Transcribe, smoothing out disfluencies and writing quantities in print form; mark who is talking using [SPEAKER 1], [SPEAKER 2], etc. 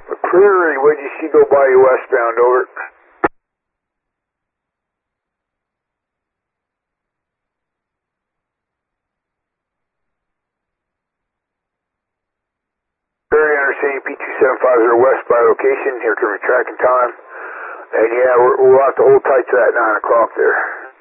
[SPEAKER 1] McCreary, what did you see go by you westbound, over? McCreary, understanding P2750 west by location, here to tracking time. And yeah, we'll have to hold tight to that 9 o'clock there.